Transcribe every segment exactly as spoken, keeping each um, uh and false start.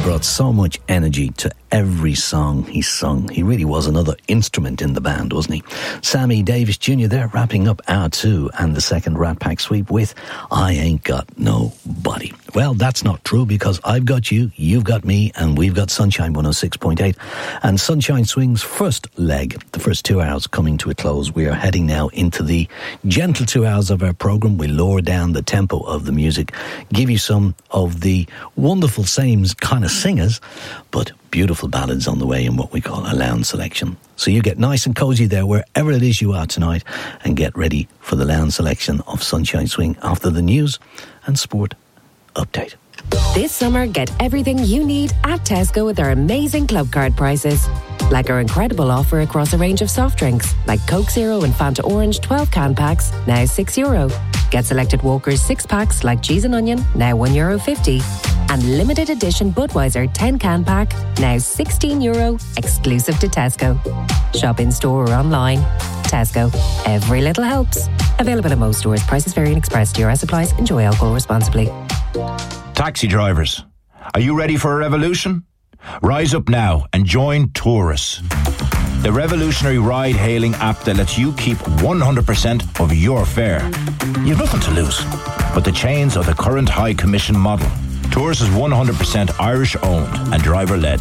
brought so much energy to every song he sung. He really was another instrument in the band, wasn't he? Sammy Davis Junior there, wrapping up hour two and the second Rat Pack sweep with I Ain't Got Nobody. Well, that's not true, because I've got you, you've got me, and we've got Sunshine one oh six point eight. And Sunshine Swing's first leg, the first two hours coming to a close. We are heading now into the gentle two hours of our programme. We lower down the tempo of the music, give you some of the wonderful same kind of singers, but beautiful ballads on the way in what we call a lounge selection. So you get nice and cosy there wherever it is you are tonight, and get ready for the lounge selection of Sunshine Swing after the news and sport update. This summer, get everything you need at Tesco with our amazing club card prices. Like our incredible offer across a range of soft drinks, like Coke Zero and Fanta Orange twelve can packs, now six euro. Get selected Walker's six packs like cheese and onion, now one euro fifty. And limited edition Budweiser ten can pack, now sixteen euro, exclusive to Tesco. Shop in store or online. Tesco. Every little helps. Available at most stores. Prices vary and express. D R S applies. Enjoy alcohol responsibly. Taxi drivers, are you ready for a revolution? Rise up now and join Taurus, the revolutionary ride-hailing app that lets you keep one hundred percent of your fare. You've nothing to lose but the chains of the current high commission model. Taurus is one hundred percent Irish-owned and driver-led.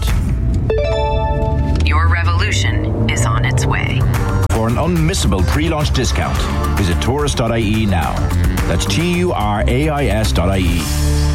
Your revolution is on its way. For an unmissable pre-launch discount, visit taurus dot I E now. That's T U R A I S dot I E.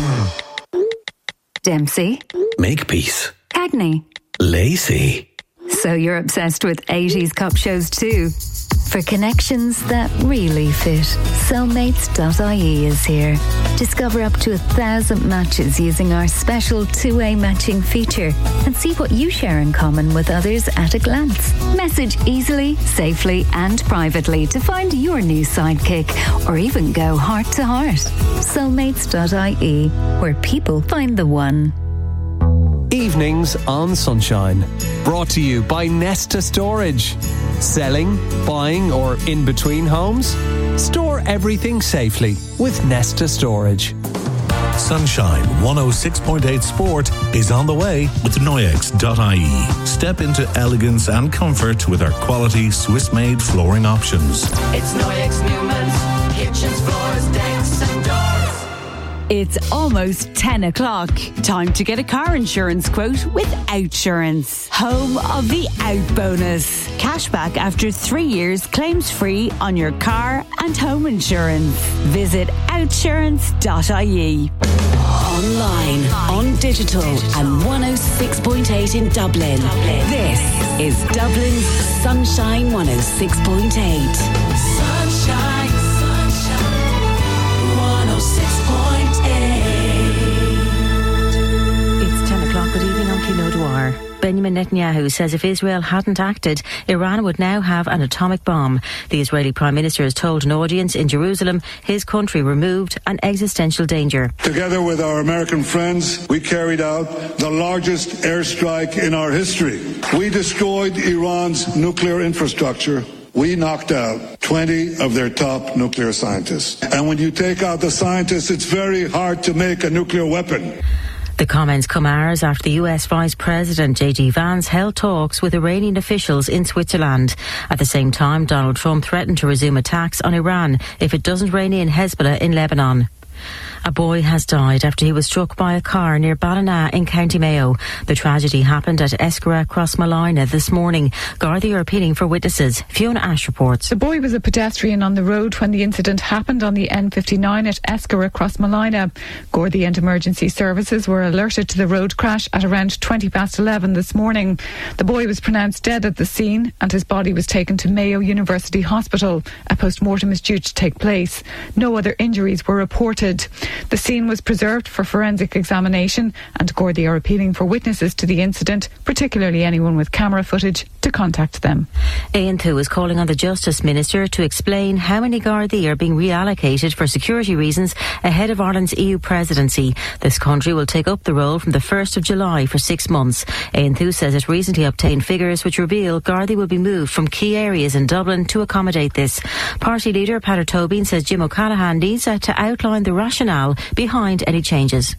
Dempsey. Makepeace. Cagney. Lacey. So you're obsessed with eighties cop shows too? For connections that really fit, soulmates dot I E is here. Discover up to a thousand matches using our special two-way matching feature, and see what you share in common with others at a glance. Message easily, safely and privately to find your new sidekick, or even go heart to heart. soulmates dot I E, where people find the one. Evenings on Sunshine. Brought to you by Nesta Storage. Selling, buying or in between homes? Store everything safely with Nesta Storage. Sunshine one oh six point eight Sport is on the way with Noyex dot I E. Step into elegance and comfort with our quality Swiss-made flooring options. It's Noyex Newman's kitchens, floors, decks and doors. It's almost ten o'clock. Time to get a car insurance quote with Outsurance. Home of the Out Bonus. Cashback after three years, claims free on your car and home insurance. Visit outsurance dot I E. Online, on digital, and one oh six point eight in Dublin. This is Dublin's Sunshine one oh six point eight. Sunshine, sunshine, one oh six point eight. It's ten o'clock. Good evening, I'm Clín O'Dwyer. Benjamin Netanyahu says if Israel hadn't acted, Iran would now have an atomic bomb. The Israeli Prime Minister has told an audience in Jerusalem his country removed an existential danger. Together with our American friends, we carried out the largest airstrike in our history. We destroyed Iran's nuclear infrastructure. We knocked out twenty of their top nuclear scientists. And when you take out the scientists, it's very hard to make a nuclear weapon. The comments come hours after the U S Vice President J D Vance held talks with Iranian officials in Switzerland. At the same time, Donald Trump threatened to resume attacks on Iran if it doesn't rein in Hezbollah in Lebanon. A boy has died after he was struck by a car near Ballina in County Mayo. The tragedy happened at Escara Crossmolina this morning. Gardaí are appealing for witnesses. Fiona Ash reports. The boy was a pedestrian on the road when the incident happened on the N fifty-nine at Escara Crossmolina. Gardaí and emergency services were alerted to the road crash at around twenty past eleven this morning. The boy was pronounced dead at the scene and his body was taken to Mayo University Hospital. A post-mortem is due to take place. No other injuries were reported. The scene was preserved for forensic examination, and Gardaí are appealing for witnesses to the incident, particularly anyone with camera footage, to contact them. Aontú is calling on the Justice Minister to explain how many Gardaí are being reallocated for security reasons ahead of Ireland's E U presidency. This country will take up the role from the first of July for six months. Aontú says it recently obtained figures which reveal Gardaí will be moved from key areas in Dublin to accommodate this. Party leader Peadar Tóibín says Jim O'Callaghan needs to outline the rationale behind any changes.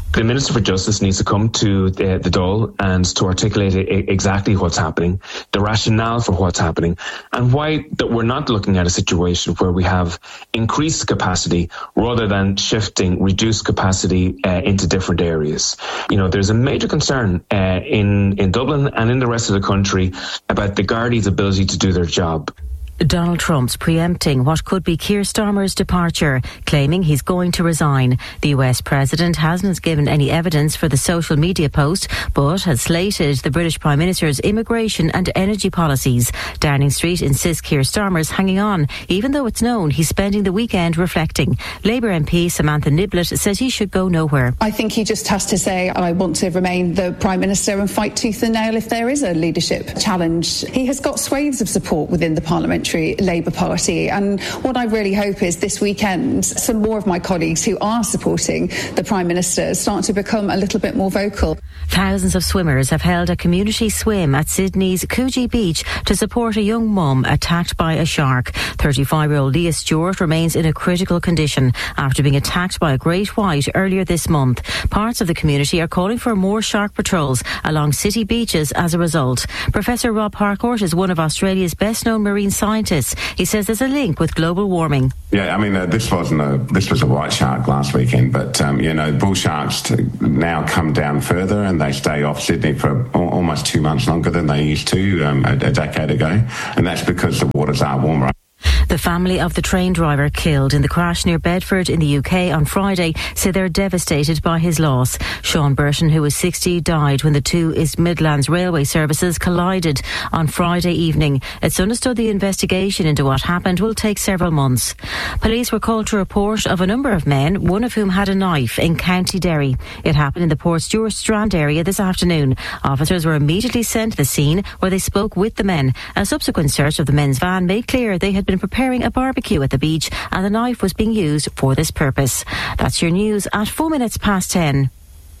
The Minister for Justice needs to come to the, the Dáil and to articulate exactly what's happening, the rationale for what's happening, and why that we're not looking at a situation where we have increased capacity rather than shifting reduced capacity uh, into different areas. You know, there's a major concern uh, in, in Dublin and in the rest of the country about the Gardaí's ability to do their job. Donald Trump's preempting what could be Keir Starmer's departure, claiming he's going to resign. The U S president hasn't given any evidence for the social media post, but has slated the British Prime Minister's immigration and energy policies. Downing Street insists Keir Starmer's hanging on, even though it's known he's spending the weekend reflecting. Labour M P Samantha Niblett says he should go nowhere. I think he just has to say, I want to remain the Prime Minister and fight tooth and nail if there is a leadership challenge. He has got swathes of support within the parliamentary Labour Party, and what I really hope is this weekend some more of my colleagues who are supporting the Prime Minister start to become a little bit more vocal. Thousands of swimmers have held a community swim at Sydney's Coogee Beach to support a young mum attacked by a shark. thirty-five-year-old Leah Stewart remains in a critical condition after being attacked by a great white earlier this month. Parts of the community are calling for more shark patrols along city beaches as a result. Professor Rob Harcourt is one of Australia's best-known marine scientists. He says there's a link with global warming. Yeah, I mean, uh, this wasn't a this was a white shark last weekend, but um, you know, bull sharks t- now come down further and they stay off Sydney for al- almost two months longer than they used to um, a, a decade ago, and that's because the waters are warmer. The family of the train driver killed in the crash near Bedford in the U K on Friday say they're devastated by his loss. Sean Burton, who was sixty, died when the two East Midlands railway services collided on Friday evening. It's understood the investigation into what happened will take several months. Police were called to report of a number of men, one of whom had a knife in County Derry. It happened in the Port Stewart Strand area this afternoon. Officers were immediately sent to the scene where they spoke with the men. A subsequent search of the men's van made clear they had been preparing a barbecue at the beach and the knife was being used for this purpose. That's your news at four minutes past ten.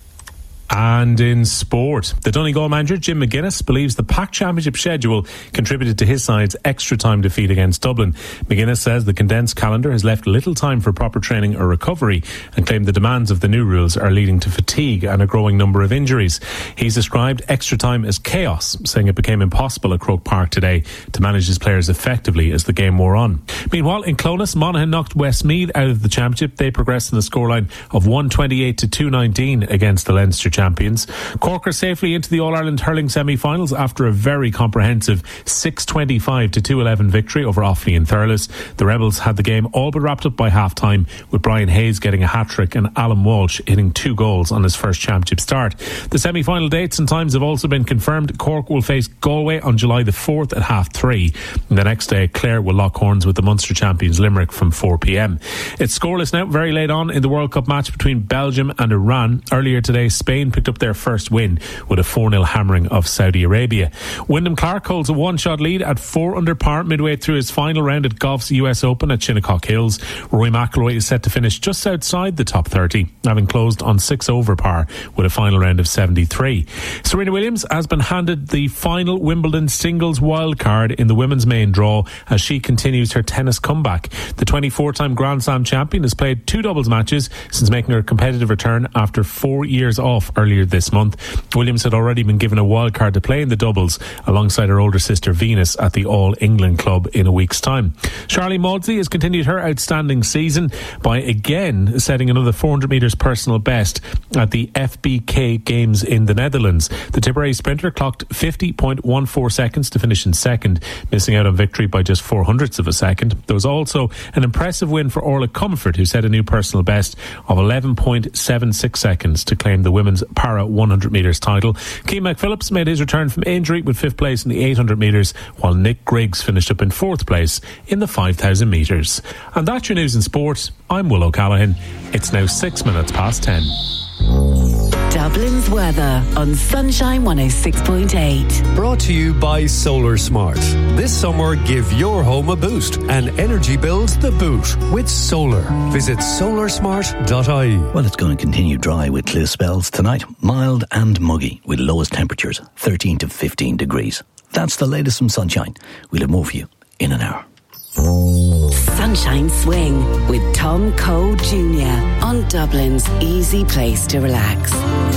And in sport, the Donegal manager Jim McGuinness believes the Pack Championship schedule contributed to his side's extra time defeat against Dublin. McGuinness says the condensed calendar has left little time for proper training or recovery and claimed the demands of the new rules are leading to fatigue and a growing number of injuries. He's described extra time as chaos, saying it became impossible at Croke Park today to manage his players effectively as the game wore on. Meanwhile, in Clonus, Monaghan knocked Westmeath out of the championship. They progressed in the scoreline of one twenty-eight to two nineteen against the Leinster champions. Cork are safely into the All-Ireland hurling semi-finals after a very comprehensive six twenty-five to two eleven victory over Offaly and Thurles. The Rebels had the game all but wrapped up by half-time, with Brian Hayes getting a hat-trick and Alan Walsh hitting two goals on his first championship start. The semi-final dates and times have also been confirmed. Cork will face Galway on July the fourth at half three. And the next day, Clare will lock horns with the Munster champions Limerick from four p.m. It's scoreless now, very late on in the World Cup match between Belgium and Iran. Earlier today, Spain picked up their first win with a four nil hammering of Saudi Arabia. Wyndham Clark holds a one-shot lead at four under par midway through his final round at golf's U S Open at Shinnecock Hills. Rory McIlroy is set to finish just outside the top thirty, having closed on six over par with a final round of seventy-three. Serena Williams has been handed the final Wimbledon singles wildcard in the women's main draw as she continues her tennis comeback. The twenty-four-time Grand Slam champion has played two doubles matches since making her competitive return after four years off earlier this month. Williams had already been given a wildcard to play in the doubles alongside her older sister Venus at the All England Club in a week's time. Charlie Maudsley has continued her outstanding season by again setting another four hundred metres personal best at the F B K Games in the Netherlands. The Tipperary sprinter clocked fifty point one four seconds to finish in second, missing out on victory by just four hundredths of a second. There was also an impressive win for Orla Comfort, who set a new personal best of eleven point seven six seconds to claim the women's para one hundred metres title. Keane McPhillips made his return from injury with fifth place in the eight hundred metres, while Nick Griggs finished up in fourth place in the five thousand metres. And that's your news in sport. I'm Will O'Callaghan. It's now six minutes past ten. Dublin's weather on Sunshine one oh six point eight. Brought to you by Solar Smart. This summer, give your home a boost and energy bills the boot with solar. Visit solar smart dot I E. Well, it's going to continue dry with clear spells tonight. Mild and muggy with lowest temperatures thirteen to fifteen degrees. That's the latest from Sunshine. We'll have more for you in an hour. Sunshine Swing with Tom Cole Junior on Dublin's easy place to relax.